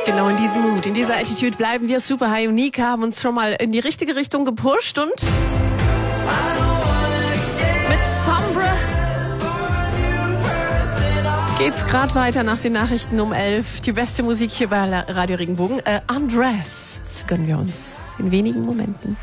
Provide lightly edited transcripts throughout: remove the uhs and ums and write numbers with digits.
Genau in diesem Mood, in dieser Attitude bleiben wir. Super High und Nika haben uns schon mal in die richtige Richtung gepusht und mit Sombre geht's gerade weiter nach den Nachrichten um 11. Die beste Musik hier bei Radio Regenbogen. Undressed gönnen wir uns in wenigen Momenten.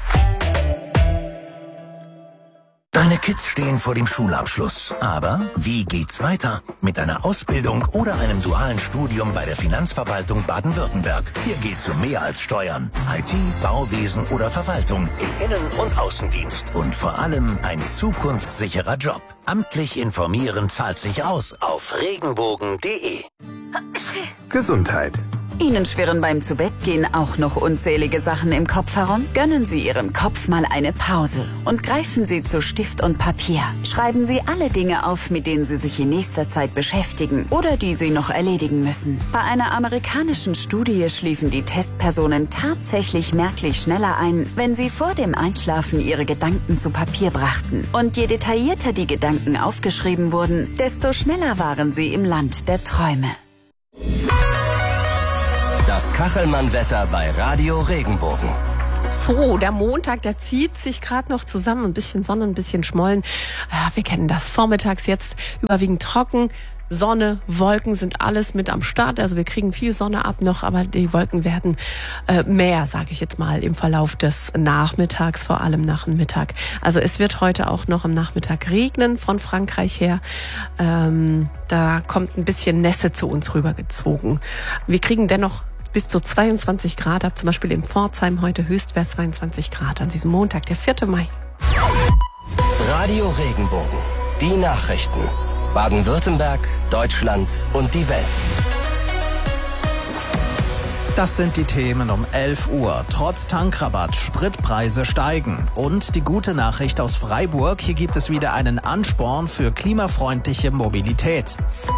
Deine Kids stehen vor dem Schulabschluss. Aber wie geht's weiter? Mit einer Ausbildung oder einem dualen Studium bei der Finanzverwaltung Baden-Württemberg. Hier geht's um mehr als Steuern. IT, Bauwesen oder Verwaltung im Innen- und Außendienst. Und vor allem ein zukunftssicherer Job. Amtlich informieren zahlt sich aus auf regenbogen.de. Gesundheit. Ihnen schwirren beim Zubettgehen auch noch unzählige Sachen im Kopf herum? Gönnen Sie Ihrem Kopf mal eine Pause und greifen Sie zu Stift und Papier. Schreiben Sie alle Dinge auf, mit denen Sie sich in nächster Zeit beschäftigen oder die Sie noch erledigen müssen. Bei einer amerikanischen Studie schliefen die Testpersonen tatsächlich merklich schneller ein, wenn sie vor dem Einschlafen ihre Gedanken zu Papier brachten. Und je detaillierter die Gedanken aufgeschrieben wurden, desto schneller waren sie im Land der Träume. Das Kachelmann-Wetter bei Radio Regenbogen. So, der Montag, der zieht sich gerade noch zusammen. Ein bisschen Sonne, ein bisschen Schmollen. Ja, wir kennen das. Vormittags jetzt überwiegend trocken. Sonne, Wolken sind alles mit am Start. Also wir kriegen viel Sonne ab noch, aber die Wolken werden mehr, sage ich jetzt mal, im Verlauf des Nachmittags, vor allem nach dem Mittag. Also es wird heute auch noch am Nachmittag regnen von Frankreich her. Da kommt ein bisschen Nässe zu uns rübergezogen. Wir kriegen dennoch bis zu 22 Grad ab, zum Beispiel in Pforzheim heute Höchstwert 22 Grad an diesem Montag, der 4. Mai. Radio Regenbogen. Die Nachrichten. Baden-Württemberg, Deutschland und die Welt. Das sind die Themen um 11 Uhr. Trotz Tankrabatt, Spritpreise steigen. Und die gute Nachricht aus Freiburg, hier gibt es wieder einen Ansporn für klimafreundliche Mobilität.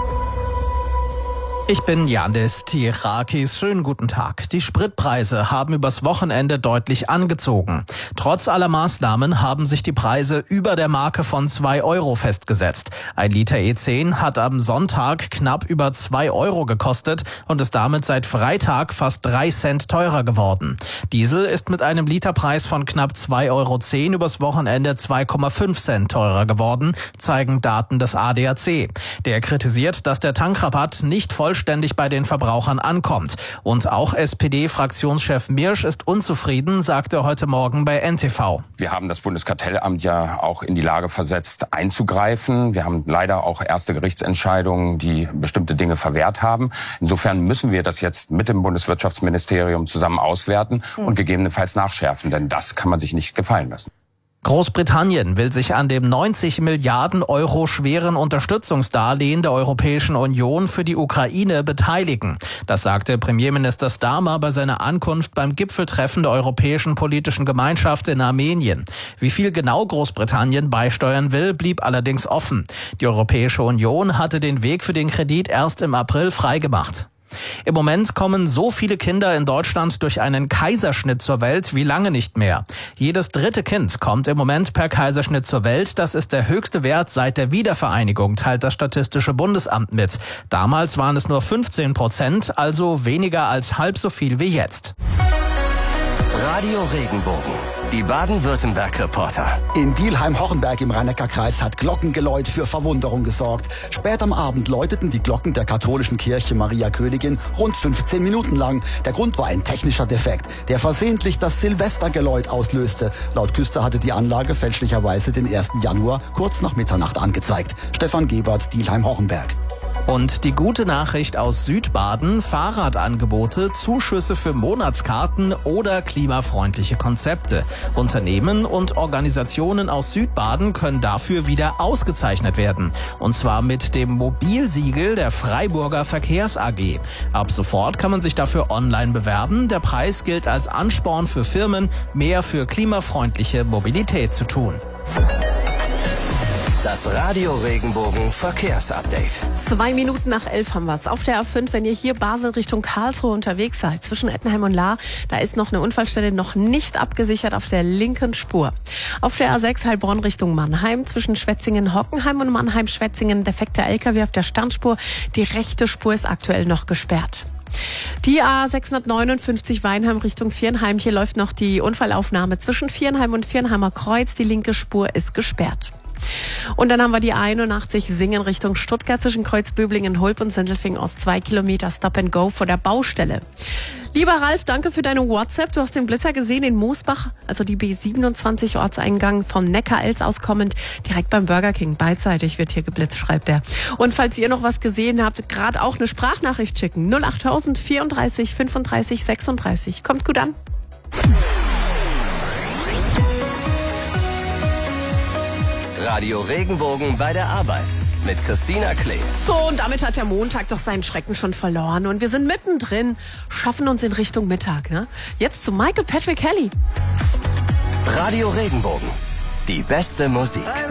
Ich bin Janis Tirakis. Schönen guten Tag. Die Spritpreise haben übers Wochenende deutlich angezogen. Trotz aller Maßnahmen haben sich die Preise über der Marke von 2 Euro festgesetzt. Ein Liter E10 hat am Sonntag knapp über 2 Euro gekostet und ist damit seit Freitag fast 3 Cent teurer geworden. Diesel ist mit einem Literpreis von knapp 2,10 Euro übers Wochenende 2,5 Cent teurer geworden, zeigen Daten des ADAC. Der kritisiert, dass der Tankrabatt nicht vollständig bei den Verbrauchern ankommt. Und auch SPD-Fraktionschef Mirsch ist unzufrieden, sagte heute Morgen bei NTV. Wir haben das Bundeskartellamt ja auch in die Lage versetzt, einzugreifen. Wir haben leider auch erste Gerichtsentscheidungen, die bestimmte Dinge verwehrt haben. Insofern müssen wir das jetzt mit dem Bundeswirtschaftsministerium zusammen auswerten und gegebenenfalls nachschärfen, denn das kann man sich nicht gefallen lassen. Großbritannien will sich an dem 90 Milliarden Euro schweren Unterstützungsdarlehen der Europäischen Union für die Ukraine beteiligen. Das sagte Premierminister Starmer bei seiner Ankunft beim Gipfeltreffen der Europäischen Politischen Gemeinschaft in Armenien. Wie viel genau Großbritannien beisteuern will, blieb allerdings offen. Die Europäische Union hatte den Weg für den Kredit erst im April freigemacht. Im Moment kommen so viele Kinder in Deutschland durch einen Kaiserschnitt zur Welt wie lange nicht mehr. Jedes 3. Kind kommt im Moment per Kaiserschnitt zur Welt. Das ist der höchste Wert seit der Wiedervereinigung, teilt das Statistische Bundesamt mit. Damals waren es nur 15%, also weniger als halb so viel wie jetzt. Radio Regenbogen. Die Baden-Württemberg-Reporter. In Dielheim-Hochenberg im Rhein-Neckar-Kreis hat Glockengeläut für Verwunderung gesorgt. Spät am Abend läuteten die Glocken der katholischen Kirche Maria Königin rund 15 Minuten lang. Der Grund war ein technischer Defekt, der versehentlich das Silvestergeläut auslöste. Laut Küster hatte die Anlage fälschlicherweise den 1. Januar kurz nach Mitternacht angezeigt. Stefan Gebert, Dielheim-Hochenberg. Und die gute Nachricht aus Südbaden: Fahrradangebote, Zuschüsse für Monatskarten oder klimafreundliche Konzepte. Unternehmen und Organisationen aus Südbaden können dafür wieder ausgezeichnet werden. Und zwar mit dem Mobilsiegel der Freiburger Verkehrs AG. Ab sofort kann man sich dafür online bewerben. Der Preis gilt als Ansporn für Firmen, mehr für klimafreundliche Mobilität zu tun. Das Radio Regenbogen Verkehrsupdate. 2 Minuten nach 11 haben wir es. Auf der A5, wenn ihr hier Basel Richtung Karlsruhe unterwegs seid, zwischen Ettenheim und Lahr, da ist noch eine Unfallstelle noch nicht abgesichert auf der linken Spur. Auf der A6 Heilbronn Richtung Mannheim, zwischen Schwetzingen-Hockenheim und Mannheim-Schwetzingen, defekter LKW auf der Sternspur. Die rechte Spur ist aktuell noch gesperrt. Die A659 Weinheim Richtung Viernheim. Hier läuft noch die Unfallaufnahme zwischen Viernheim und Viernheimer Kreuz. Die linke Spur ist gesperrt. Und dann haben wir die 81 Singen Richtung Stuttgart zwischen Kreuzböblingen, Hulp und Sindelfingen aus 2 Kilometer Stop and Go vor der Baustelle. Lieber Ralf, danke für deine WhatsApp. Du hast den Blitzer gesehen in Moosbach, also die B27 Ortseingang vom Neckar-Elz aus kommend, direkt beim Burger King. Beidseitig wird hier geblitzt, schreibt er. Und falls ihr noch was gesehen habt, gerade auch eine Sprachnachricht schicken. 08000 34 35 36. Kommt gut an. Radio Regenbogen bei der Arbeit mit Christina Klee. So, und damit hat der Montag doch seinen Schrecken schon verloren. Und wir sind mittendrin, schaffen uns in Richtung Mittag. Ne? Jetzt zu Michael Patrick Kelly. Radio Regenbogen. Die beste Musik.